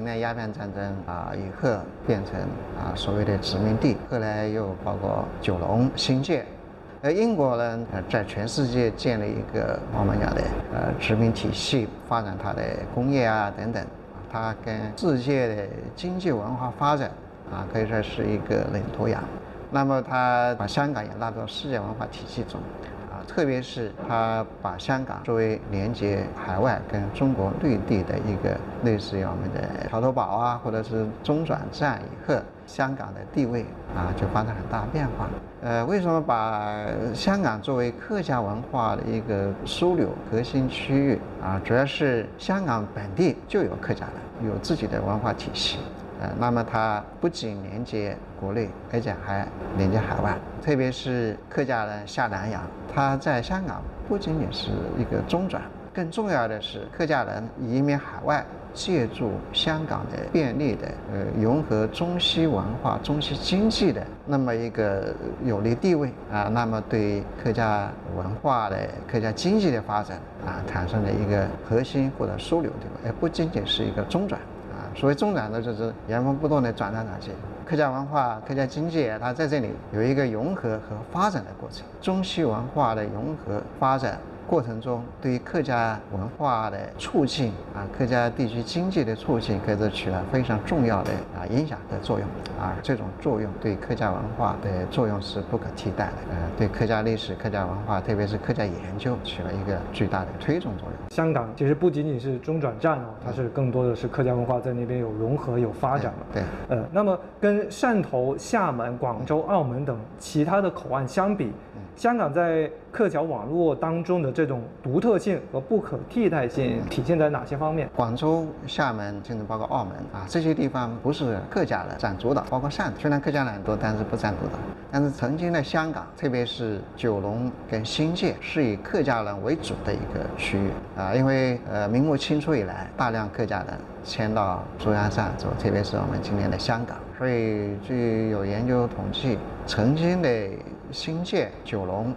1940年鸦片战争以后变成所谓的殖民地，后来又包括九龙、新界。英国呢，在全世界建立一个我们讲的殖民体系，发展它的工业等等，它跟世界的经济文化发展可以说是一个领头羊。那么它把香港也纳到世界文化体系中。特别是他把香港作为连接海外跟中国内地的一个类似于我们的桥头堡或者是中转站以后，香港的地位就发生很大变化。为什么把香港作为客家文化的一个枢纽核心区域主要是香港本地就有客家人，有自己的文化体系。那么它不仅连接国内，而且还连接海外。特别是客家人下南洋，他在香港不仅仅是一个中转，更重要的是客家人移民海外，借助香港的便利的融合中西文化、中西经济的那么一个有利地位那么对客家文化的、客家经济的发展产生了一个核心或者枢纽地位，而不仅仅是一个中转。所谓中转呢，就是原封不动的转来转去。客家文化、客家经济，它在这里有一个融合和发展的过程。中西文化的融合发展过程中，对于客家文化的促进客家地区经济的促进，可以说起了非常重要的影响的作用这种作用对客家文化的作用是不可替代的对客家历史、客家文化，特别是客家研究起了一个巨大的推动作用。 香港其实不仅仅是中转站它是更多的是客家文化在那边有融合、有发展了。 对。 那么跟汕头、厦门、广州、澳门等其他的口岸相比，香港在客家网络当中的这种独特性和不可替代性体现在哪些方面？ 广州、厦门甚至包括澳门这些地方不是客家人占主导，包括汕头，虽然客家人很多，但是不占主导。但是曾经的香港，特别是九龙跟新界，是以客家人为主的一个区域因为明末清初以来，大量客家人迁到珠江三角洲，特别是我们今年的香港，所以据有研究统计，曾经的新界、九龙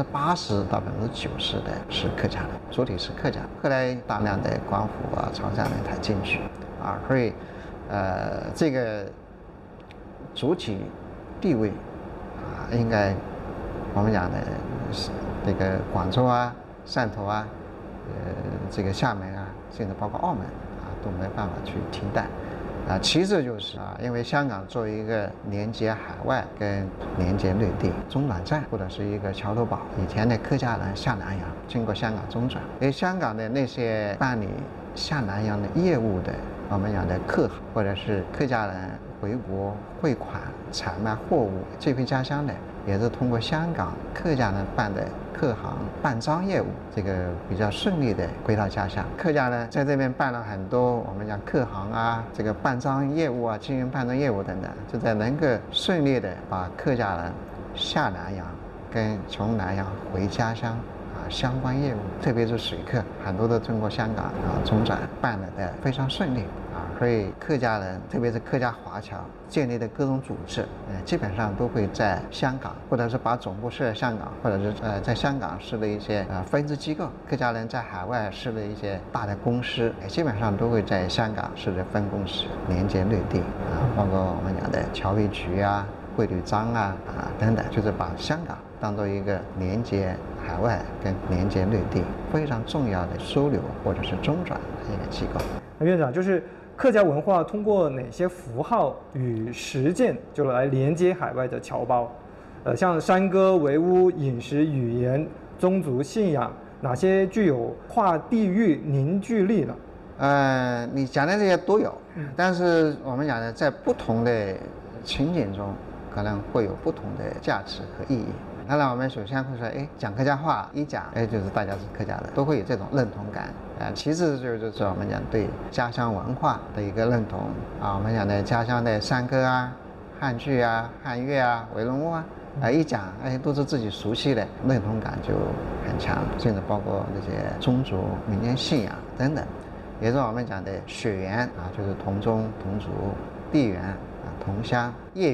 80%到90%的是客家人，主体是客家人。后来大量的官府潮汕人才进去所以这个主体地位应该我们讲的这个广州汕头这个厦门甚至包括澳门都没办法去替代其次就是因为香港作为一个连接海外跟连接内地中转站或者是一个桥头堡，以前的客家人下南洋经过香港中转，而香港的那些办理下南洋的业务的我们讲的客行或者是客家人回国汇款、采卖货物这批家乡的，也是通过香港客家人办的客行办章业务，这个比较顺利的回到家乡。客家人在这边办了很多我们讲客行这个办章业务经营办章业务等等，就在能够顺利的把客家人下南洋跟从南洋回家乡相关业务，特别是水客，很多都通过香港中转办了的非常顺利所以客家人，特别是客家华侨建立的各种组织，基本上都会在香港，或者是把总部设在香港，或者是在香港设的一些分支机构。客家人在海外设的一些大的公司，基本上都会在香港设的分公司，连接内地包括我们讲的侨委局汇率章等等，就是把香港当做一个连接海外跟连接内地非常重要的枢纽或者是中转的一个机构。 院长，就是客家文化通过哪些符号与实践就来连接海外的侨胞？像山歌、维屋、饮食、语言、宗族信仰，哪些具有跨地域凝聚力呢？ 你讲的这些都有，但是我们讲的在不同的情景中，可能会有不同的价值和意义。当然，我们首先会说，讲客家话，一讲，就是大家是客家人，都会有这种认同感。其次就是我们讲对家乡文化的一个认同我们讲的家乡的山歌汉剧汉乐围龙舞一讲，都是自己熟悉的，认同感就很强，甚至包括这些宗族、民间信仰等等，也是我们讲的血缘就是同宗同族、地缘同乡、业缘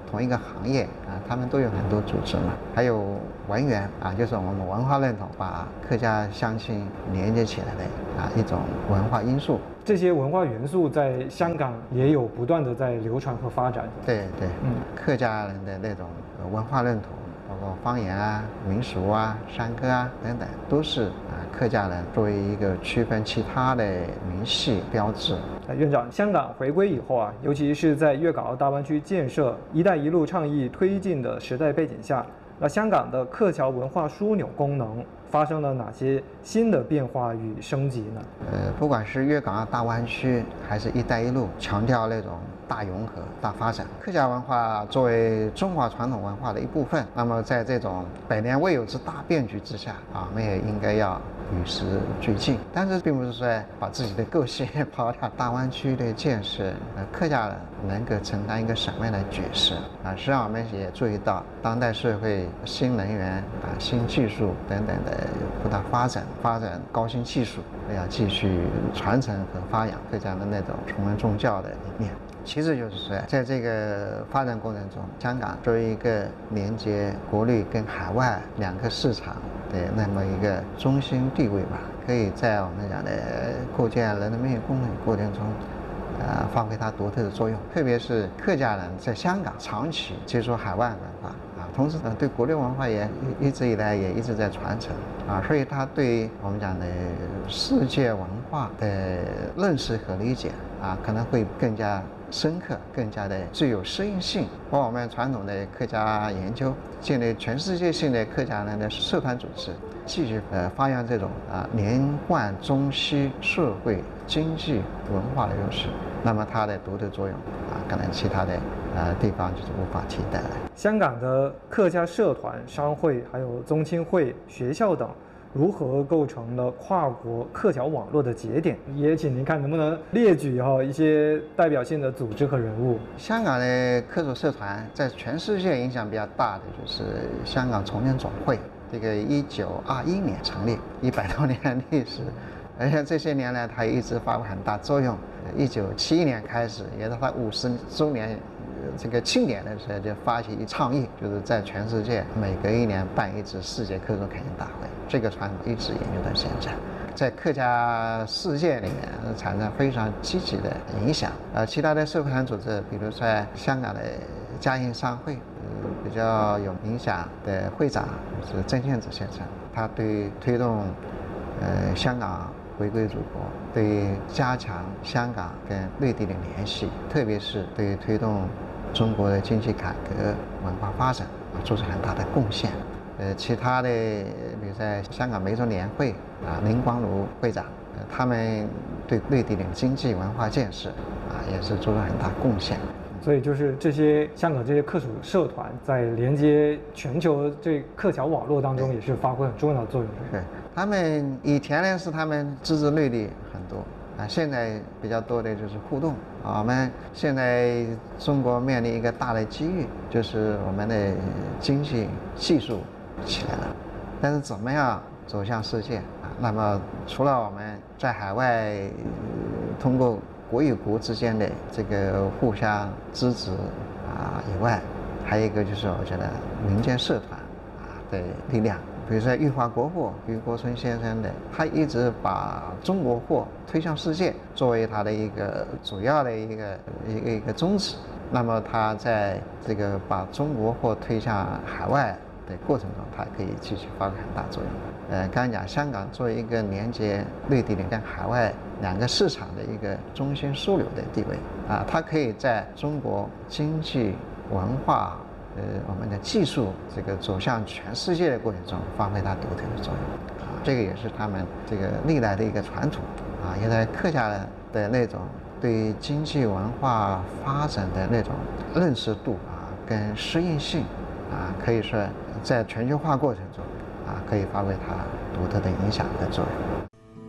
同一个行业他们都有很多组织嘛。还有文员就是我们文化认同，把客家乡亲连接起来的一种文化因素。 这些文化元素在香港也有不断的在流传和发展。 对，客家人的那种文化认同，包括方言民俗山歌等等，都是客家人作为一个区分其他的明细标志。 院长，香港回归以后尤其是在粤港澳大湾区建设、一带一路倡议推进的时代背景下，那香港的客侨文化枢纽功能发生了哪些新的变化与升级呢？ 不管是粤港澳大湾区还是一带一路，强调那种大融合、大发展。客家文化作为中华传统文化的一部分，那么在这种百年未有之大变局之下我们也应该要与时俱进。但是并不是说把自己的个性抛掉。大湾区的建设，客家人能够承担一个什么样的角色实际上我们也注意到当代社会新能源新技术等等的不断发展高新技术，要继续传承和发扬客家的那种崇文重教的理念。其次就是说，在这个发展过程中，香港作为一个连接国内跟海外两个市场的那么一个中心地位吧，可以在我们讲的构建人的命运共同体过程中发挥它独特的作用。特别是客家人在香港长期接触海外文化同时对国内文化也一直以来也一直在传承所以他对我们讲的世界文化的认识和理解可能会更加深刻，更加的具有适应性。包括我们传统的客家研究，建立全世界性的客家人的社团组织，继续发扬这种连贯中西社会经济文化的优势。那么它的独特作用可能其他的地方就是无法替代了。 香港的客家社团、商会、还有宗亲会、学校等，如何构成了跨国客侨网络的节点？也请您看能不能列举一些代表性的组织和人物。 香港的客族社团在全世界影响比较大的就是香港崇仁总会，这个1921年成立，100多年历史，而且这些年来它一直发挥很大作用。1971年开始，也是它50周年这个庆典的时候，就发起一倡议，就是在全世界每隔1年办一次世界客族恳亲大会。这个传统一直延续到现在，在客家世界里面产生非常积极的影响。其他的社团组织，比如说香港的嘉应商会，比较有影响的会长是曾宪梓先生，他对推动香港回归祖国，对加强香港跟内地的联系，特别是对推动中国的经济改革、文化发展做出很大的贡献。其他的，比如在香港梅州年会林光如会长，他们对内地的经济文化建设也是做出很大贡献。 所以就是这些香港这些客属社团在连接全球这客侨网络当中也是发挥很重要的作用。 对，他们以前呢是他们自治内地很多现在比较多的就是互动。我们现在中国面临一个大的机遇，就是我们的经济技术起来了，但是怎么样走向世界那么除了我们在海外通过国与国之间的这个互相支持以外，还有一个就是我觉得民间社团的力量。比如说裕华国货余国春先生的，他一直把中国货推向世界作为他的一个主要的一个宗旨。那么他在这个把中国货推向海外的过程中，它可以继续发挥很大作用。刚才讲香港作为一个连接内地跟海外两个市场的一个中心枢纽的地位它可以在中国经济文化我们的技术这个走向全世界的过程中发挥它独特的作用这个也是他们这个历来的一个传统也在客家人的那种对经济文化发展的那种认识度跟适应性可以说在全球化过程中可以发挥它独特的影响的作用。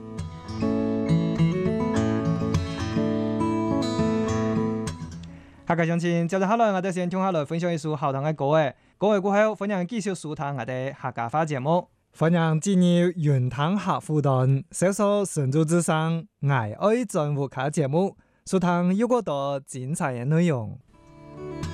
客家乡亲，接住下來，我哋先聽下來分享一首好聽嘅歌嘅。歌嘅過後，歡迎繼續收聽我哋客家話節目。歡迎進入雲塘客戶端，搜索神州之聲愛愛進入客節目，收聽有個多精彩嘅內容。